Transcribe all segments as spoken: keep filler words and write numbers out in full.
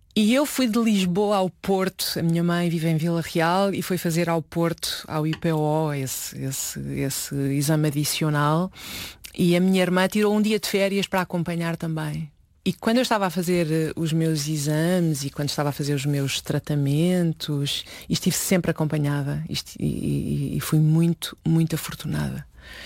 E eu fui de Lisboa ao Porto, a minha mãe vive em Vila Real, e foi fazer ao Porto, ao I P O, esse, esse, esse exame adicional, e a minha irmã tirou um dia de férias para acompanhar também. E quando eu estava a fazer os meus exames e quando estava a fazer os meus tratamentos, e estive sempre acompanhada, e, e, e fui muito, muito afortunada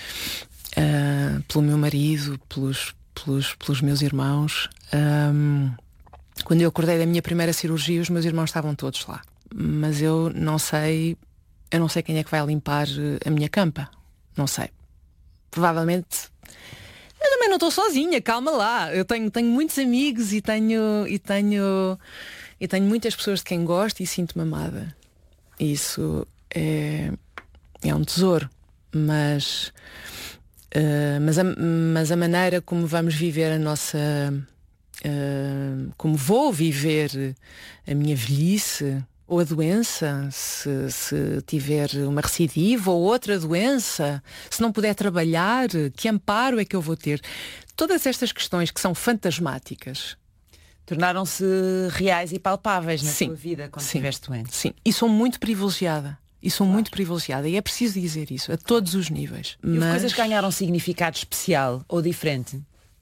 uh, pelo meu marido, pelos, pelos, pelos meus irmãos. Um, Quando eu acordei da minha primeira cirurgia, os meus irmãos estavam todos lá. Mas eu não sei, eu não sei quem é que vai limpar a minha campa. Não sei. Provavelmente. Eu também não estou sozinha, calma lá. Eu tenho, tenho muitos amigos e tenho, e tenho, e tenho muitas pessoas de quem gosto e sinto-me amada. Isso é, é um tesouro. Mas, uh, mas, a, mas a maneira como vamos viver a nossa... Uh, como vou viver a minha velhice ou a doença, se, se tiver uma recidiva ou outra doença, se não puder trabalhar, que amparo é que eu vou ter? Todas estas questões que são fantasmáticas tornaram-se reais e palpáveis na sim, tua vida quando sim, estiveste doente. Sim, e sou muito privilegiada. E sou claro. muito privilegiada. E é preciso dizer isso a todos os níveis. E Mas... as coisas ganharam significado especial ou diferente?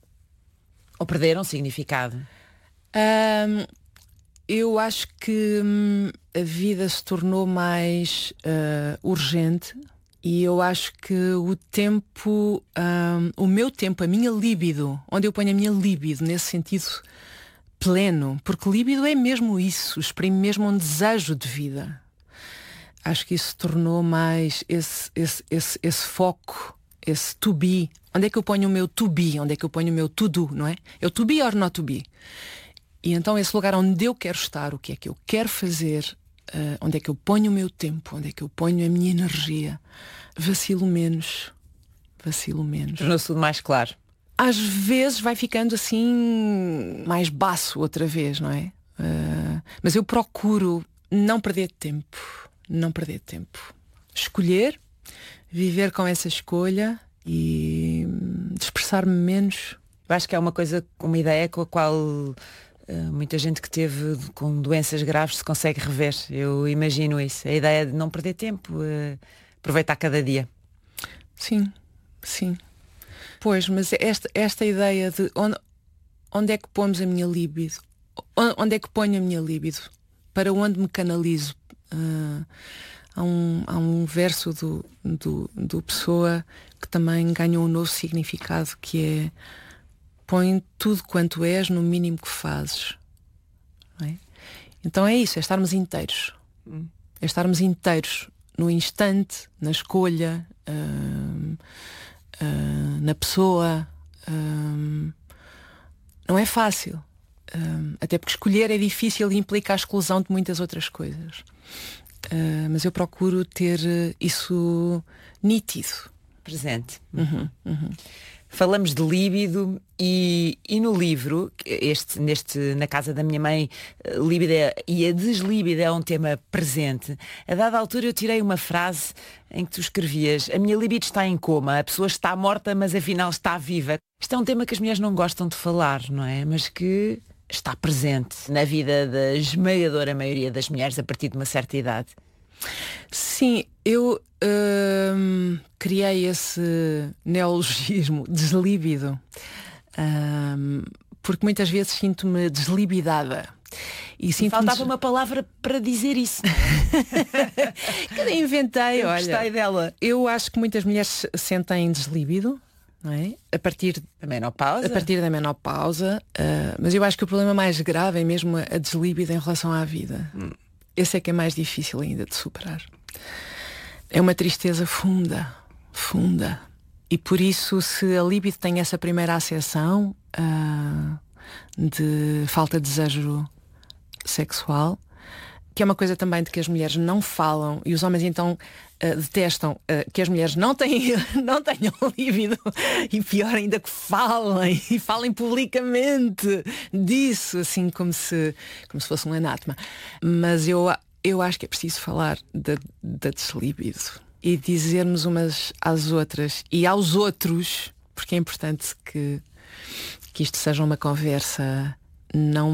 Ou perderam significado? Um, eu acho que hum, a vida se tornou mais uh, urgente e eu acho que o tempo, um, o meu tempo, a minha líbido, onde eu ponho a minha líbido nesse sentido pleno, porque líbido é mesmo isso, exprime mesmo um desejo de vida. Acho que isso se tornou mais esse, esse, esse, esse foco, esse to be. Onde é que eu ponho o meu to be? Onde é que eu ponho o meu to do, não é? Eu to be or not to be. E então esse lugar onde eu quero estar, o que é que eu quero fazer, uh, onde é que eu ponho o meu tempo, onde é que eu ponho a minha energia, vacilo menos. Vacilo menos. Tornou-se tudo mais claro. Às vezes vai ficando assim mais baço outra vez, não é? Uh, mas eu procuro não perder tempo. Não perder tempo. Escolher, viver com essa escolha e dispersar-me menos. Eu acho que é uma coisa, uma ideia com a qual uh, muita gente que teve com doenças graves se consegue rever. Eu imagino isso. A ideia de não perder tempo, uh, aproveitar cada dia. Sim, sim. Pois, mas esta, esta ideia de onde, onde é que pomos a minha libido? Onde é que ponho a minha libido? Para onde me canalizo? Uh, há, um, há um verso do, do, do Pessoa que também ganhou um novo significado, que é: põe tudo quanto és no mínimo que fazes. Não é? Então é isso, é estarmos inteiros. Hum. É estarmos inteiros no instante, na escolha, uh, uh, na pessoa. Uh, não é fácil. Uh, até porque escolher é difícil e implica a exclusão de muitas outras coisas. Uh, mas eu procuro ter isso nítido. Presente. Uhum, uhum. Falamos de líbido e, e no livro, este, neste, na casa da minha mãe, líbido e a deslíbida é um tema presente. A dada altura eu tirei uma frase em que tu escrevias: a minha libido está em coma, a pessoa está morta, mas afinal está viva. Isto é um tema que as mulheres não gostam de falar, não é? Mas que está presente na vida da esmagadora maioria das mulheres a partir de uma certa idade. Sim, eu hum, criei esse neologismo, deslíbido, hum, porque muitas vezes sinto-me deslibidada. E faltava uma palavra para dizer isso. Que eu inventei, eu olha. Gostei dela. Eu acho que muitas mulheres sentem deslíbido, não é? A partir da menopausa. A partir da menopausa. Uh, mas eu acho que o problema mais grave é mesmo a deslíbida em relação à vida. Hum. Esse é que é mais difícil ainda de superar. É uma tristeza funda, funda. E por isso, se a libido tem essa primeira acessão uh, de falta de desejo sexual, que é uma coisa também de que as mulheres não falam, e os homens então uh, detestam uh, que as mulheres não, têm, não tenham líbido, e pior ainda que falem, e falem publicamente disso, assim como se, como se fosse um anátema. Mas eu, eu acho que é preciso falar da, da deslíbido e dizermos umas às outras e aos outros, porque é importante que, que isto seja uma conversa não